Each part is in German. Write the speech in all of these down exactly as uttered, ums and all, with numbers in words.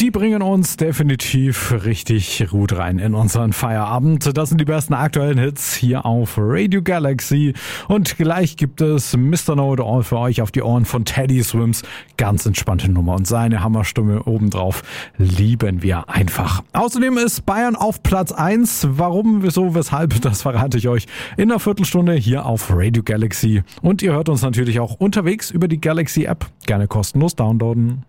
Die bringen uns definitiv richtig gut rein in unseren Feierabend. Das sind die besten aktuellen Hits hier auf Radio Galaxy. Und gleich gibt es Mister Know It All für euch auf die Ohren von Teddy Swims. Ganz entspannte Nummer und seine Hammerstimme obendrauf lieben wir einfach. Außerdem ist Bayern auf Platz eins. Warum, wieso, weshalb, das verrate ich euch in einer Viertelstunde hier auf Radio Galaxy. Und ihr hört uns natürlich auch unterwegs über die Galaxy App. Gerne kostenlos downloaden.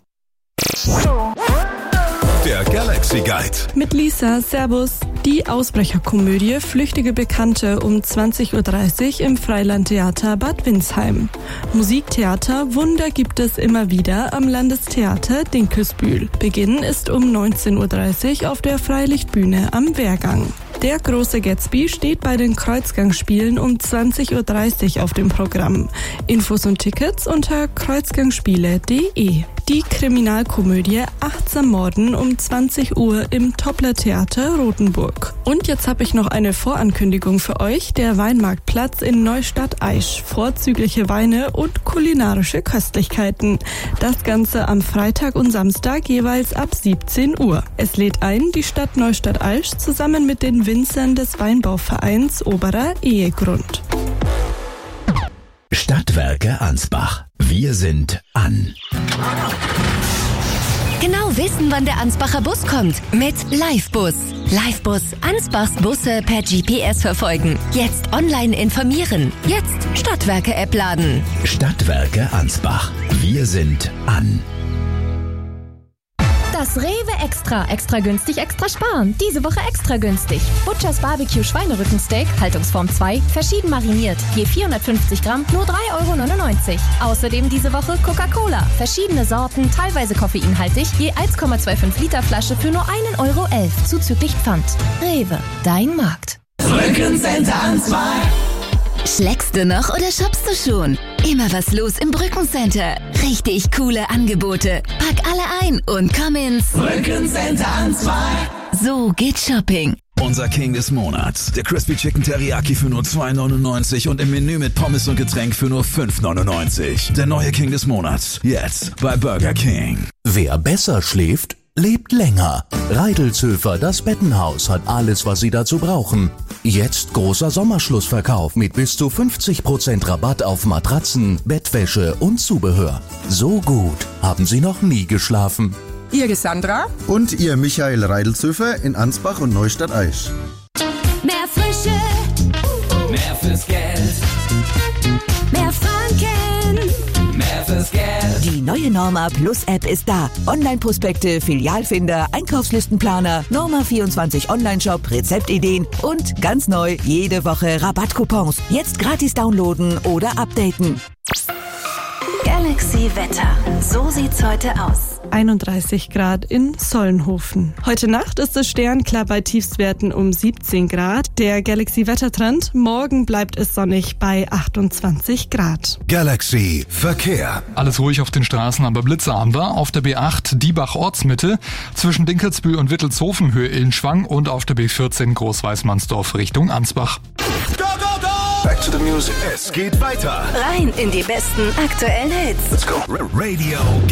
Der Galaxy Guide. Mit Lisa, Servus. Die Ausbrecherkomödie Flüchtige Bekannte um zwanzig Uhr dreißig im Freilandtheater Bad Windsheim. Musiktheater Wunder gibt es immer wieder am Landestheater Dinkelsbühl. Beginn ist um neunzehn Uhr dreißig auf der Freilichtbühne am Wehrgang. Der große Gatsby steht bei den Kreuzgangspielen um zwanzig Uhr dreißig auf dem Programm. Infos und Tickets unter kreuzgangspiele punkt de. Die Kriminalkomödie Achtsam Morden um zwanzig Uhr im Toppler Theater Rothenburg. Und jetzt habe ich noch eine Vorankündigung für euch. Der Weinmarktplatz in Neustadt-Aisch. Vorzügliche Weine und kulinarische Köstlichkeiten. Das Ganze am Freitag und Samstag jeweils ab siebzehn Uhr. Es lädt ein, die Stadt Neustadt-Aisch zusammen mit den Winzern des Weinbauvereins Oberer Ehegrund. Stadtwerke Ansbach. Wir sind an. Genau wissen, wann der Ansbacher Bus kommt. Mit Livebus. Livebus. Ansbachs Busse per G P S verfolgen. Jetzt online informieren. Jetzt Stadtwerke-App laden. Stadtwerke Ansbach. Wir sind an. Das Rewe Extra. Extra günstig, extra sparen. Diese Woche extra günstig. Butchers Barbecue Schweinerückensteak, Haltungsform zwei, verschieden mariniert. Je vierhundertfünfzig Gramm, nur drei Euro neunundneunzig. Außerdem diese Woche Coca-Cola. Verschiedene Sorten, teilweise koffeinhaltig, je eins Komma fünfundzwanzig Liter Flasche für nur ein Euro elf. Zuzüglich Pfand. Rewe, dein Markt. Brückencenter Ansbach. Schlägst du noch oder shoppst du schon? Immer was los im Brückencenter. Richtig coole Angebote. Pack alle ein und komm ins Brückencenter Ansbach. So geht Shopping. Unser King des Monats. Der Crispy Chicken Teriyaki für nur zwei neunundneunzig und im Menü mit Pommes und Getränk für nur fünf neunundneunzig. Der neue King des Monats. Jetzt bei Burger King. Wer besser schläft, lebt länger. Reidelzöfer, das Bettenhaus, hat alles, was Sie dazu brauchen. Jetzt großer Sommerschlussverkauf mit bis zu fünfzig Prozent Rabatt auf Matratzen, Bettwäsche und Zubehör. So gut haben Sie noch nie geschlafen. Ihr Sandra und ihr Michael Reidelzöfer in Ansbach und Neustadt-Aisch. Mehr Frische, mehr fürs Geld, mehr Franken, mehr fürs Geld. Die neue Norma Plus App ist da. Online-Prospekte, Filialfinder, Einkaufslistenplaner, Norma vierundzwanzig Online-Shop, Rezeptideen und ganz neu jede Woche Rabattcoupons. Jetzt gratis downloaden oder updaten. Galaxy Wetter. So sieht's heute aus. einunddreißig Grad in Sollenhofen. Heute Nacht ist es sternklar bei Tiefstwerten um siebzehn Grad. Der Galaxy Wettertrend. Morgen bleibt es sonnig bei achtundzwanzig Grad. Galaxy Verkehr. Alles ruhig auf den Straßen, aber Blitze haben wir. Auf der B acht Diebach Ortsmitte, zwischen Dinkelsbühl und Wittelshofen Höhe Illenschwang und auf der B vierzehn Großweißmannsdorf Richtung Ansbach. Go, go, go! Back to the music. Es geht weiter. Rein in die besten aktuellen Hits. Let's go. Radio